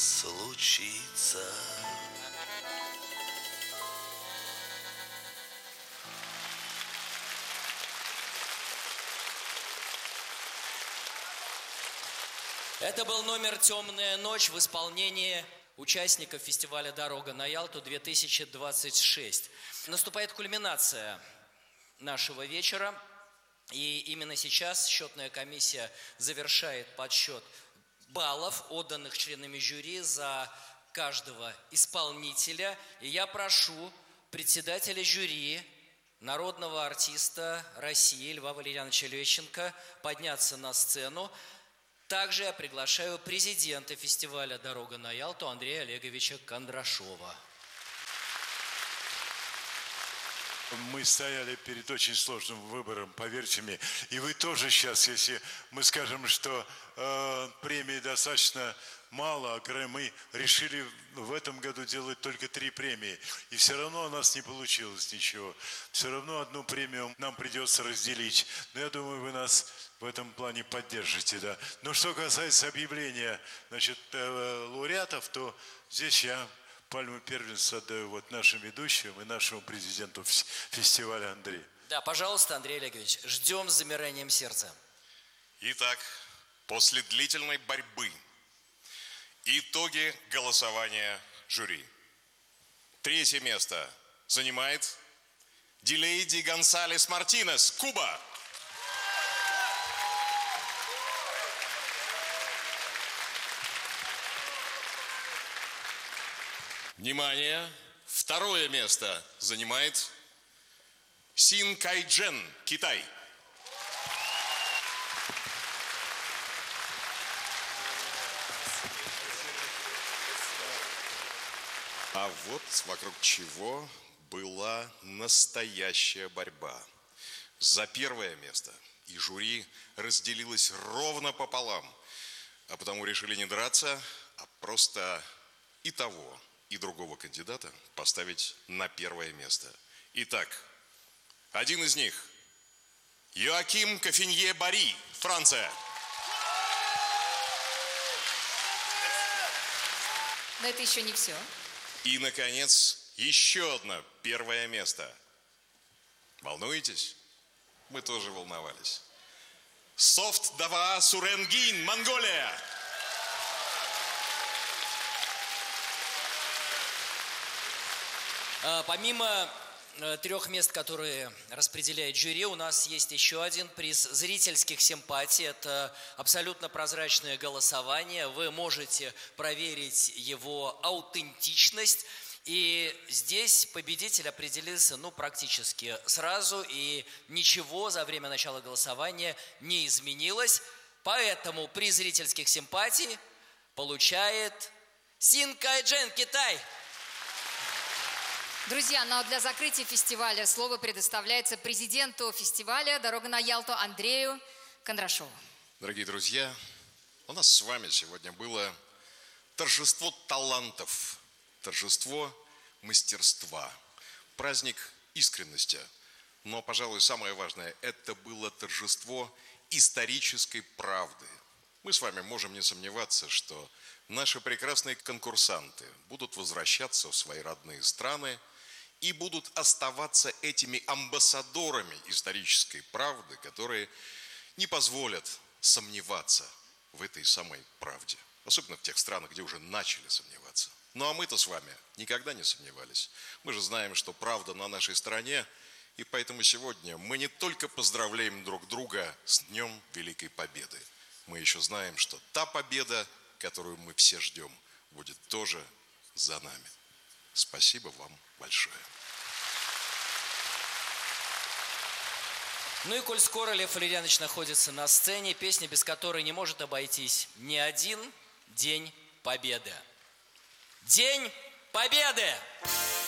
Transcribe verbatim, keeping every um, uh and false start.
случится. Это был номер «Темная ночь» в исполнении участников фестиваля «Дорога на Ялту-две тысячи двадцать шесть». Наступает кульминация нашего вечера, и именно сейчас счетная комиссия завершает подсчет баллов, отданных членами жюри за каждого исполнителя. И я прошу председателя жюри, народного артиста России Льва Валерьяновича Лещенко подняться на сцену. Также я приглашаю президента фестиваля «Дорога на Ялту» Андрея Олеговича Кондрашова. Мы стояли перед очень сложным выбором, поверьте мне. И вы тоже сейчас, если мы скажем, что э, премии достаточно мало, мы решили в этом году делать только три премии. И все равно у нас не получилось ничего. Все равно одну премию нам придется разделить. Но я думаю, вы нас в этом плане поддержите, да. Но что касается объявления, значит, э, лауреатов, то здесь я пальму первенства отдаю вот нашим ведущим и нашему президенту фестиваля Андрею. Да, пожалуйста, Андрей Олегович, ждем с замиранием сердца. Итак, после длительной борьбы итоги голосования жюри. Третье место занимает Дилейди Гонсалес Мартинес, Куба. Внимание! Второе место занимает Син Кайджен, Китай. А вот вокруг чего была настоящая борьба. За первое место и жюри разделилось ровно пополам, а потому решили не драться, а просто и того, и другого кандидата поставить на первое место. Итак, один из них – Йоаким Кофинье-Бари, Франция. Но это еще не все. И, наконец, еще одно первое место. Волнуетесь? Мы тоже волновались. Софт Дава Суренгин, Монголия. Помимо трех мест, которые распределяет жюри, у нас есть еще один приз зрительских симпатий. Это абсолютно прозрачное голосование. Вы можете проверить его аутентичность. И здесь победитель определился, ну, практически сразу, и ничего за время начала голосования не изменилось. Поэтому приз зрительских симпатий получает Син Кайджен, Китай. Друзья, ну а для закрытия фестиваля слово предоставляется президенту фестиваля «Дорога на Ялту» Андрею Кондрашову. Дорогие друзья, у нас с вами сегодня было торжество талантов, торжество мастерства, праздник искренности. Но, пожалуй, самое важное – это было торжество исторической правды. Мы с вами можем не сомневаться, что наши прекрасные конкурсанты будут возвращаться в свои родные страны и будут оставаться этими амбассадорами исторической правды, которые не позволят сомневаться в этой самой правде. Особенно в тех странах, где уже начали сомневаться. Ну а мы-то с вами никогда не сомневались. Мы же знаем, что правда на нашей стороне, и поэтому сегодня мы не только поздравляем друг друга с Днем Великой Победы. Мы еще знаем, что та победа, которую мы все ждем, будет тоже за нами. Спасибо вам большое. Ну и коль скоро Лев Валерьянович находится на сцене, песня, без которой не может обойтись ни один День Победы. День Победы!